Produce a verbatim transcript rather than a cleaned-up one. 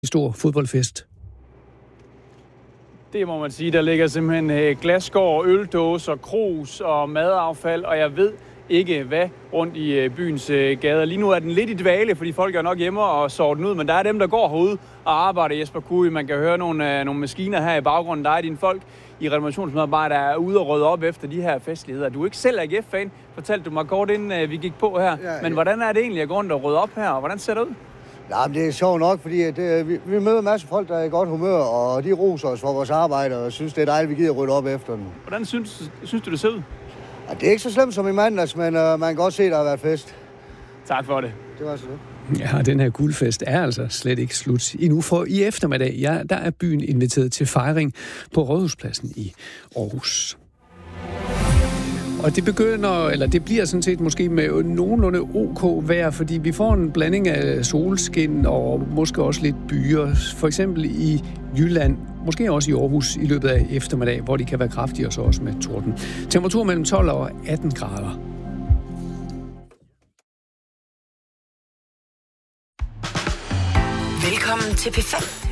stor fodboldfest. Det må man sige. Der ligger simpelthen glasskår, øldåser, krus og madaffald, og jeg ved ikke hvad rundt i byens gader. Lige nu er den lidt i dvale, fordi folk er nok hjemme og sover den ud, men der er dem, der går herude og arbejder. Jesper Kui, man kan høre nogle, nogle maskiner her i baggrunden. Der er dine folk i redaktionsmedarbejder, der er ude og rydde op efter de her festligheder. Du er ikke selv A G F-fan, fortalte du mig kort inden vi gik på her. Ja, ja. Men hvordan er det egentlig at gå rundt og rydde op her, og hvordan ser det ud? Ja, det er sjovt nok, fordi det, vi, vi møder en masse folk, der er i godt humør, og de roser os for vores arbejde, og synes, det er dejligt, vi gider rydde op efter dem. Hvordan synes, synes du, det ser ud? Ja, det er ikke så slemt som i mandags, men uh, man kan godt se, at der har været fest. Tak for det. Det var så det. Ja, den her guldfest er altså slet ikke slut endnu, for i eftermiddag, ja, der er byen inviteret til fejring på Rådhuspladsen i Aarhus. Og det begynder, eller det bliver sådan set måske med nogenlunde ok vejr, fordi vi får en blanding af solskin og måske også lidt byer. For eksempel i Jylland, måske også i Aarhus i løbet af eftermiddag, hvor de kan være kraftige og så også med torden. Temperatur mellem tolv og atten grader. Velkommen til P fem.